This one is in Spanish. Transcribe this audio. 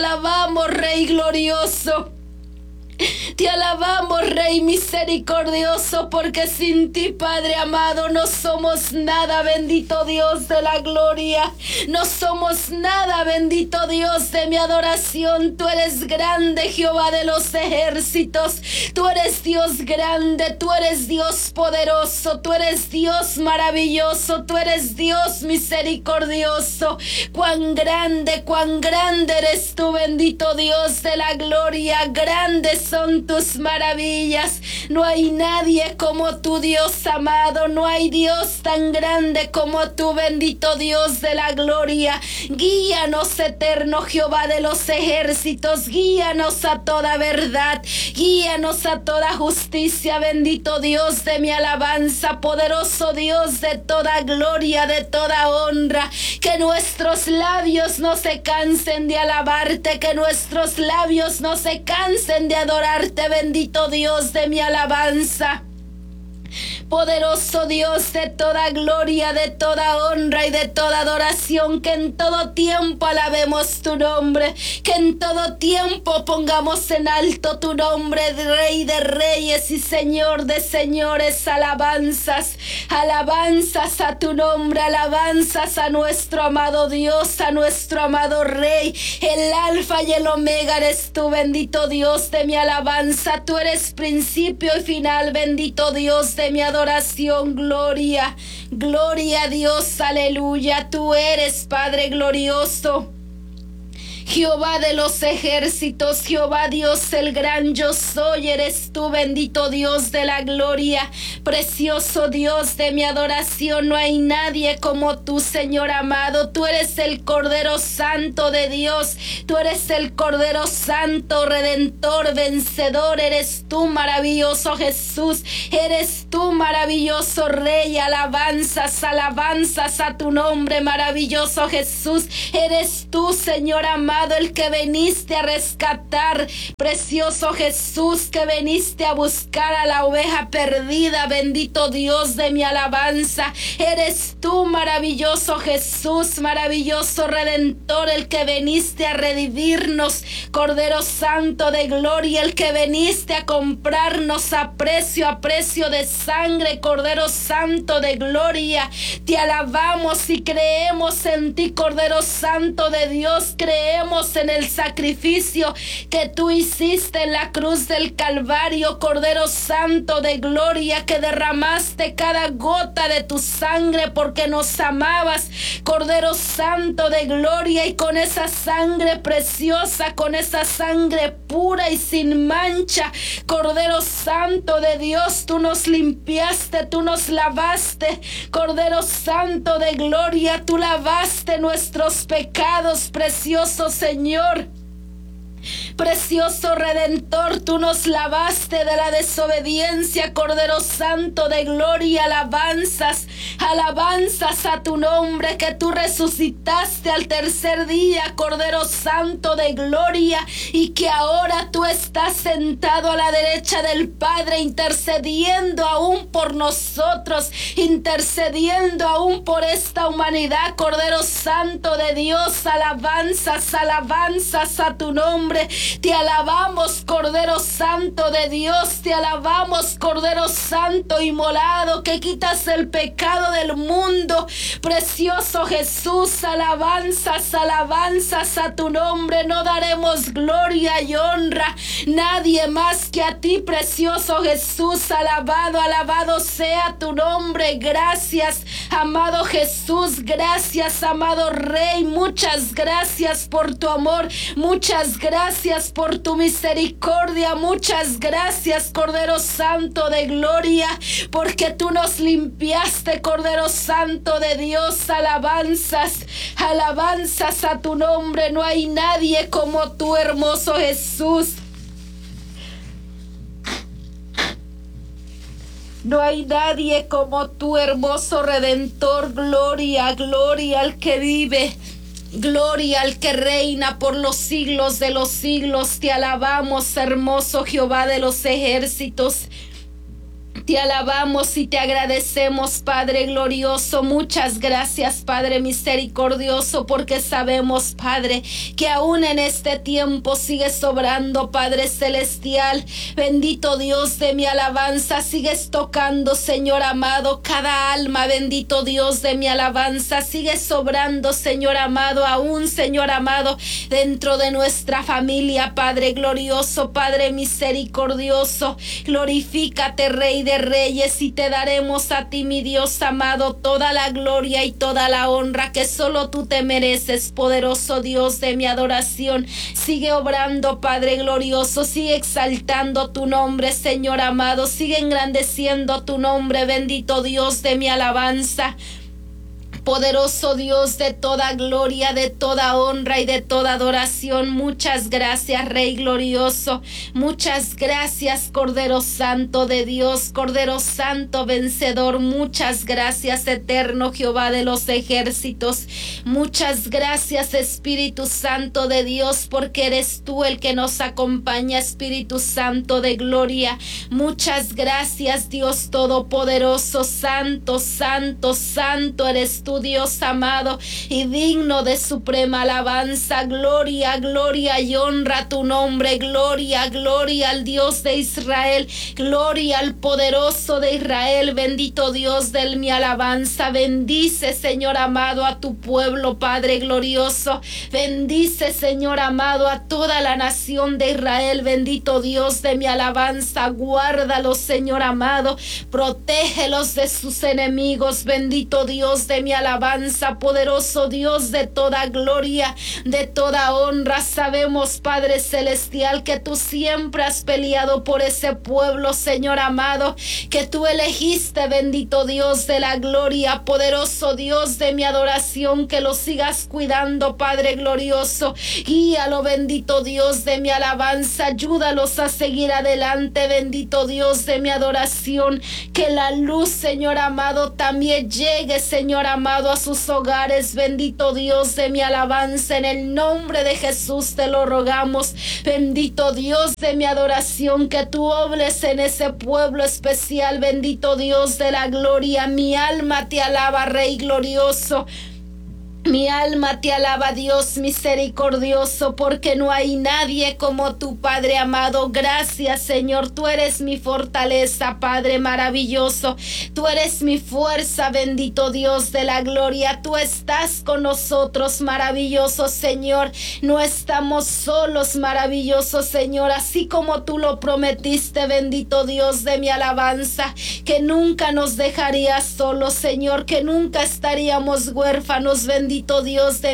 alabamos, Rey glorioso. Te alabamos, Rey misericordioso, porque sin ti, Padre amado, no somos nada, bendito Dios de la gloria. No somos nada, bendito Dios de mi adoración. Tú eres grande, Jehová de los ejércitos. Tú eres Dios grande, tú eres Dios poderoso, tú eres Dios maravilloso, tú eres Dios misericordioso. Cuán grande eres tú, bendito Dios de la gloria. Grandes son tus maravillas. No hay nadie como tu Dios amado. No hay Dios tan grande como tú, bendito Dios de la gloria. Guíanos, eterno Jehová de los ejércitos. Guíanos a toda verdad. Guíanos a toda justicia, bendito Dios de mi alabanza. Poderoso Dios de toda gloria, de toda honra. Que nuestros labios no se cansen de alabarte. Que nuestros labios no se cansen de adorarte, bendito Dios de mi alabanza. Poderoso Dios de toda gloria, de toda honra y de toda adoración, que en todo tiempo alabemos tu nombre, que en todo tiempo pongamos en alto tu nombre, Rey de reyes y Señor de señores. Alabanzas, alabanzas a tu nombre, alabanzas a nuestro amado Dios, a nuestro amado Rey. El alfa y el omega eres tú, bendito Dios de mi alabanza. Tú eres principio y final, bendito Dios de mi adoración. Gloria, gloria a Dios, aleluya. Tú eres Padre glorioso, Jehová de los ejércitos, Jehová Dios el gran yo soy, eres tú, bendito Dios de la gloria, precioso Dios de mi adoración. No hay nadie como tú, Señor amado. Tú eres el Cordero Santo de Dios, tú eres el Cordero Santo, Redentor, vencedor. Eres tú, maravilloso Jesús, eres tú, maravilloso Rey. Alabanzas, alabanzas a tu nombre, maravilloso Jesús. Eres tú, Señor amado, el que veniste a rescatar, precioso Jesús, que veniste a buscar a la oveja perdida, bendito Dios de mi alabanza. Eres tú, maravilloso Jesús, maravilloso Redentor, el que veniste a redimirnos, Cordero Santo de gloria, el que veniste a comprarnos a precio de sangre, Cordero Santo de gloria. Te alabamos y creemos en ti, Cordero Santo de Dios. Creemos en el sacrificio que tú hiciste en la cruz del Calvario, Cordero Santo de gloria, que derramaste cada gota de tu sangre porque nos amabas, Cordero Santo de gloria. Y con esa sangre preciosa, con esa sangre pura y sin mancha, Cordero Santo de Dios, tú nos limpiaste, tú nos lavaste, Cordero Santo de gloria. Tú lavaste nuestros pecados, precioso Señor. Precioso Redentor, tú nos lavaste de la desobediencia, Cordero Santo de gloria. Alabanzas, alabanzas a tu nombre, que tú resucitaste al tercer día, Cordero Santo de gloria, y que ahora tú estás sentado a la derecha del Padre, intercediendo aún por nosotros, intercediendo aún por esta humanidad, Cordero Santo de Dios. Alabanzas, alabanzas a tu nombre. Te alabamos, Cordero Santo de Dios. Te alabamos, Cordero Santo inmolado, que quitas el pecado del mundo. Precioso Jesús, alabanzas, alabanzas a tu nombre. No daremos gloria y honra nadie más que a ti, precioso Jesús. Alabado, alabado sea tu nombre. Gracias, amado Jesús. Gracias, amado Rey. Muchas gracias por tu amor. Muchas gracias por tu misericordia. Muchas gracias, Cordero Santo de gloria, porque tú nos limpiaste, Cordero Santo de Dios. Alabanzas, alabanzas a tu nombre. No hay nadie como tú, hermoso Jesús. No hay nadie como tú, hermoso Redentor. Gloria, gloria al que vive. Gloria al que reina por los siglos de los siglos. Te alabamos, hermoso Jehová de los ejércitos. Te alabamos y te agradecemos, Padre glorioso. Muchas gracias, Padre misericordioso, porque sabemos, Padre, que aún en este tiempo sigues obrando, Padre celestial. Bendito Dios de mi alabanza, sigues tocando, Señor amado, cada alma. Bendito Dios de mi alabanza, sigues obrando, Señor amado, aún, Señor amado, dentro de nuestra familia, Padre glorioso, Padre misericordioso. Glorifícate, Rey de Reyes, y te daremos a ti, mi Dios amado, toda la gloria y toda la honra que solo tú te mereces, poderoso Dios de mi adoración. Sigue obrando, Padre glorioso, sigue exaltando tu nombre, Señor amado, sigue engrandeciendo tu nombre, bendito Dios de mi alabanza. Poderoso Dios de toda gloria, de toda honra y de toda adoración. Muchas gracias, Rey glorioso. Muchas gracias, Cordero Santo de Dios, Cordero Santo vencedor. Muchas gracias, eterno Jehová de los ejércitos. Muchas gracias, Espíritu Santo de Dios, porque eres tú el que nos acompaña, Espíritu Santo de gloria. Muchas gracias, Dios todopoderoso, santo, santo, santo eres tú, Dios amado y digno de suprema alabanza. Gloria, gloria y honra a tu nombre. Gloria, gloria al Dios de Israel. Gloria al poderoso de Israel. Bendito Dios de mi alabanza. Bendice, Señor amado, a tu pueblo, Padre glorioso. Bendice, Señor amado, a toda la nación de Israel. Bendito Dios de mi alabanza. Guárdalos, Señor amado. Protégelos de sus enemigos. Bendito Dios de mi alabanza, poderoso Dios de toda gloria, de toda honra. Sabemos, Padre celestial, que tú siempre has peleado por ese pueblo, Señor amado, que tú elegiste, bendito Dios de la gloria, poderoso Dios de mi adoración, que lo sigas cuidando, Padre glorioso. Guíalo, bendito Dios de mi alabanza, ayúdalos a seguir adelante, bendito Dios de mi adoración. Que la luz, Señor amado, también llegue, Señor amado, a sus hogares. Bendito Dios de mi alabanza, en el nombre de Jesús te lo rogamos. Bendito Dios de mi adoración, que tú obres en ese pueblo especial. Bendito Dios de la gloria, mi alma te alaba, Rey glorioso. Mi alma te alaba, Dios misericordioso, porque no hay nadie como tu Padre amado. Gracias, Señor. Tú eres mi fortaleza, Padre maravilloso. Tú eres mi fuerza, bendito Dios de la gloria. Tú estás con nosotros, maravilloso Señor. No estamos solos, maravilloso Señor. Así como tú lo prometiste, bendito Dios de mi alabanza, que nunca nos dejarías solos, Señor, que nunca estaríamos huérfanos, bendito Dios de